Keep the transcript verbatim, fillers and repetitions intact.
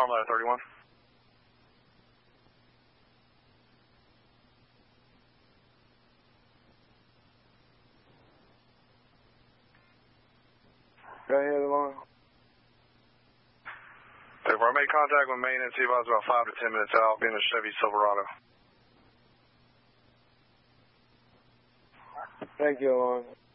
ladder thirty-one. Go ahead, Alon. If I made contact with maintenance, he was about five to ten minutes out, being a Chevy Silverado. Thank you, Alon.